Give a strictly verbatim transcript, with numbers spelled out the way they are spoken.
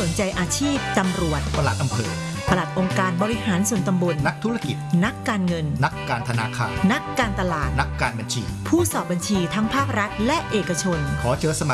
สนใจอาชีพตำรวจปลัดอำเภอปลัดองค์การบริหารส่วนตำบลนักธุรกิจนักการเงินนักการธนาคารนักการตลาดนักการบัญชีผู้สอบบัญชีทั้งภาครัฐและเอกชนขอเจอสมัคร